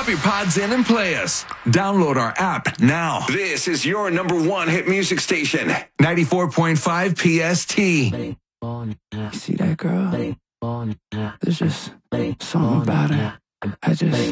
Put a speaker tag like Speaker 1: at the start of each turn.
Speaker 1: Pop your pods in and play us. Download our app now. This is your number one hit music station. 94.5 PST.
Speaker 2: You see that girl? There's just something about her. I just